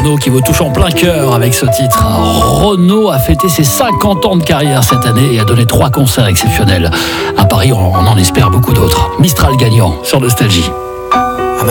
Renaud qui vous touche en plein cœur avec ce titre. Renaud a fêté ses 50 ans de carrière cette année et a donné 3 concerts exceptionnels. À Paris, on en espère beaucoup d'autres. Mistral gagnant sur Nostalgie.